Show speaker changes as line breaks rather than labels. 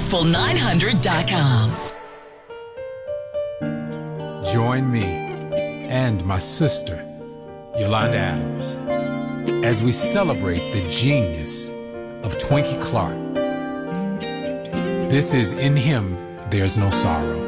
Gospel900.com.
Join me and my sister, Yolanda Adams, as we celebrate the genius of Twinkie Clark. This is In Him There's No Sorrow.